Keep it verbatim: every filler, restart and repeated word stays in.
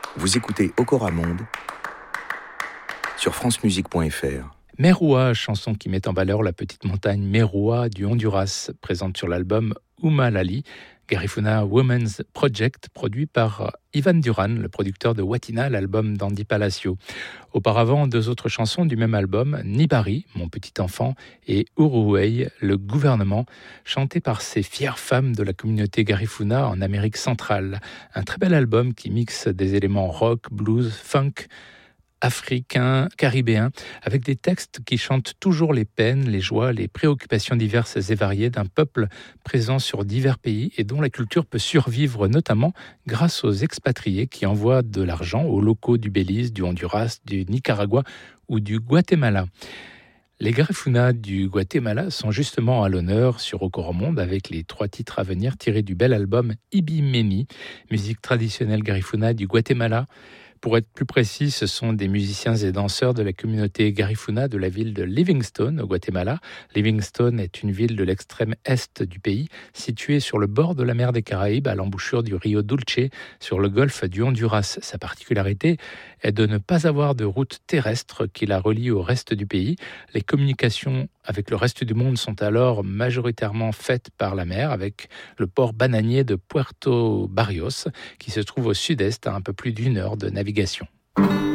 Vous écoutez Okora Monde sur francemusique point f r. Meroua, chanson qui met en valeur la petite montagne Meroua du Honduras, présente sur l'album Umalali, Garifuna Women's Project, produit par Ivan Duran, le producteur de Watina, l'album d'Andy Palacio. Auparavant, deux autres chansons du même album, Nibari, Mon petit enfant, et Uruhei, le gouvernement, chantées par ces fières femmes de la communauté Garifuna en Amérique centrale. Un très bel album qui mixe des éléments rock, blues, funk, africain, caribéen, avec des textes qui chantent toujours les peines, les joies, les préoccupations diverses et variées d'un peuple présent sur divers pays et dont la culture peut survivre notamment grâce aux expatriés qui envoient de l'argent aux locaux du Belize, du Honduras, du Nicaragua ou du Guatemala. Les Garifuna du Guatemala sont justement à l'honneur sur Okora Monde avec les trois titres à venir tirés du bel album Ibi Meni, musique traditionnelle Garifuna du Guatemala. Pour être plus précis, ce sont des musiciens et danseurs de la communauté Garifuna de la ville de Livingstone, au Guatemala. Livingstone est une ville de l'extrême est du pays, située sur le bord de la mer des Caraïbes, à l'embouchure du Rio Dulce, sur le golfe du Honduras. Sa particularité est de ne pas avoir de route terrestre qui la relie au reste du pays. Les communications avec le reste du monde sont alors majoritairement faites par la mer, avec le port bananier de Puerto Barrios, qui se trouve au sud-est, à un peu plus d'une heure de navigation.